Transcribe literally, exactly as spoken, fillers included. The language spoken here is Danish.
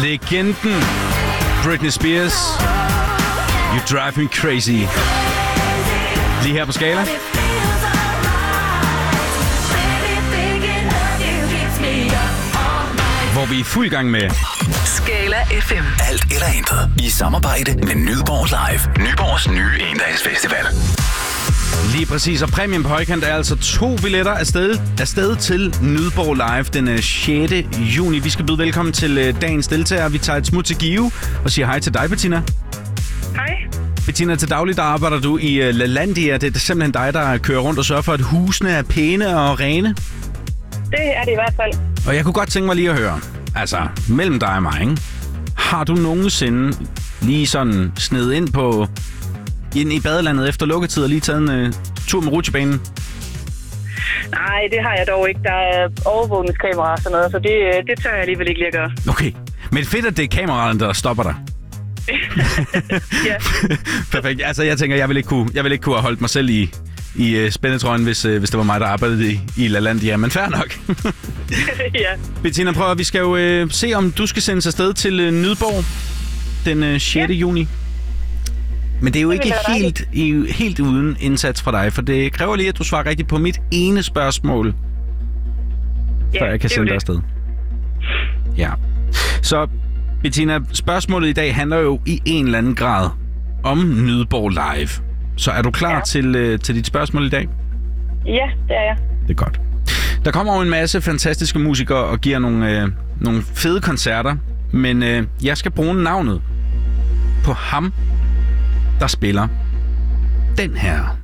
Legenden Britney Spears. You drive me crazy. Lige her på Skala. Hvor vi er i fuld gang med Skala F M. Alt eller intet. I samarbejde med Nyborg Live. Nyborgs nye endagsfestival. lige præcis. Og præmien på højkant er altså to billetter afsted, afsted til Nyborg Live den sjette juni. Vi skal byde velkommen til dagens deltager. Vi tager et smut til Give og siger hej til dig, Bettina. Hej. Bettina, til daglig der arbejder du i LaLandia. Det er simpelthen dig, der kører rundt og sørger for, at husene er pæne og rene. Det er det i hvert fald. Og jeg kunne godt tænke mig lige at høre, altså mellem dig og mig, ikke? Har du nogensinde lige sådan sned ind på ind i badelandet efter lukketid og lige taget en uh, tur med rutsjebanen? Nej, det har jeg dog ikke. Der er overvågningskameraer og sådan noget, så det, det tør jeg alligevel ikke lige at gøre. Okay, men fedt, at det er kameraerne, der stopper dig. Ja. Perfekt. Altså, jeg tænker, jeg vil ikke kunne, jeg vil ikke kunne have holdt mig selv i, i uh, spændetrøjen, hvis, uh, hvis det var mig, der arbejdede i, i LaLandia. Men fair nok. Ja. Bettina, prøv at vi skal jo uh, se, om du skal sendes afsted til uh, Nyborg den uh, sjette juni. Men det er jo ikke helt, i, helt uden indsats fra dig, for det kræver lige, at du svarer rigtigt på mit ene spørgsmål, Ja, før jeg kan sende dig afsted. Ja. Så Bettina, spørgsmålet i dag handler jo i en eller anden grad om Nyborg Live. Så er du klar ja. til, uh, til dit spørgsmål i dag? Ja, det er jeg. Det er godt. Der kommer jo en masse fantastiske musikere og giver nogle, øh, nogle fede koncerter, men øh, jeg skal bruge navnet på ham, der spiller den her.